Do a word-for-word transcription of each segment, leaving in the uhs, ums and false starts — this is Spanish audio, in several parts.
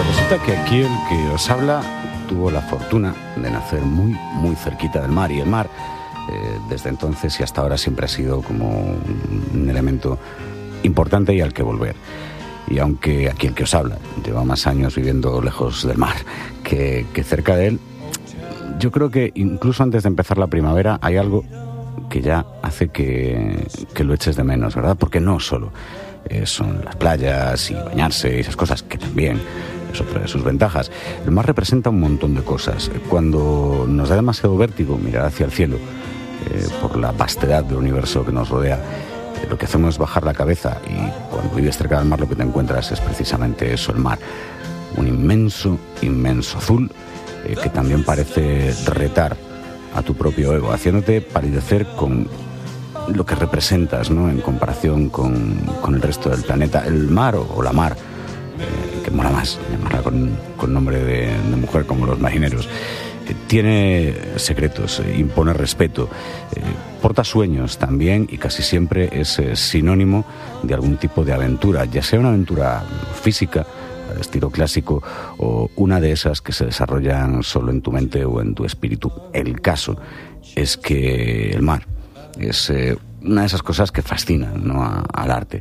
Resulta que aquí el que os habla tuvo la fortuna de nacer muy, muy cerquita del mar, y el mar, eh, desde entonces y hasta ahora, siempre ha sido como un elemento importante y al que volver. Y aunque aquí el que os habla lleva más años viviendo lejos del mar que, que cerca de él, yo creo que incluso antes de empezar la primavera hay algo que ya hace que, que lo eches de menos, ¿verdad? Porque no solo eh, son las playas y bañarse y esas cosas, que también es otra de sus ventajas. El mar representa un montón de cosas. Cuando nos da demasiado vértigo mirar hacia el cielo, eh, por la vastedad del universo que nos rodea, eh, lo que hacemos es bajar la cabeza, y cuando vives cerca del mar lo que te encuentras es precisamente eso, el mar. Un inmenso, inmenso azul, eh, que también parece retar a tu propio ego, haciéndote palidecer con lo que representas, ¿no?, en comparación con, con el resto del planeta. El mar o, o la mar, eh, que mola más llamarla con, con nombre de, de mujer, como los marineros, eh, tiene secretos, eh, impone respeto, eh, porta sueños también, y casi siempre es eh, sinónimo de algún tipo de aventura, ya sea una aventura física, estilo clásico, o una de esas que se desarrollan solo en tu mente o en tu espíritu. El caso es que el mar es eh, una de esas cosas que fascinan, ¿no?, a, al arte.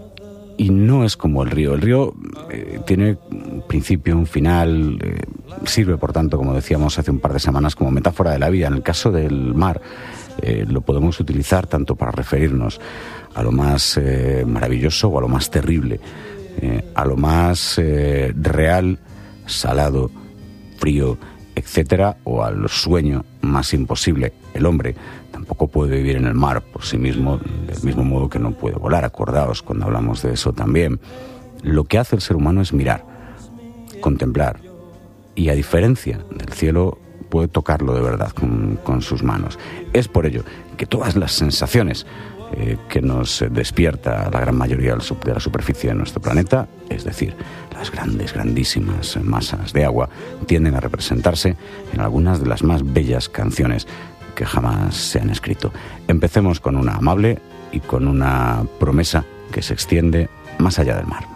Y no es como el río. El río eh, tiene un principio, un final, eh, sirve, por tanto, como decíamos hace un par de semanas, como metáfora de la vida. En el caso del mar, eh, lo podemos utilizar tanto para referirnos a lo más eh, maravilloso o a lo más terrible, eh, a lo más eh, real, salado, frío, etcétera, o al sueño más imposible. El hombre tampoco puede vivir en el mar por sí mismo, del mismo modo que no puede volar. Acordaos cuando hablamos de eso también. Lo que hace el ser humano es mirar, contemplar, y a diferencia del cielo, puede tocarlo de verdad con, con sus manos. Es por ello que todas las sensaciones eh, que nos despierta la gran mayoría de la superficie de nuestro planeta, es decir, las grandes, grandísimas masas de agua, tienden a representarse en algunas de las más bellas canciones que jamás se han escrito. Empecemos con una amable y con una promesa que se extiende más allá del mar.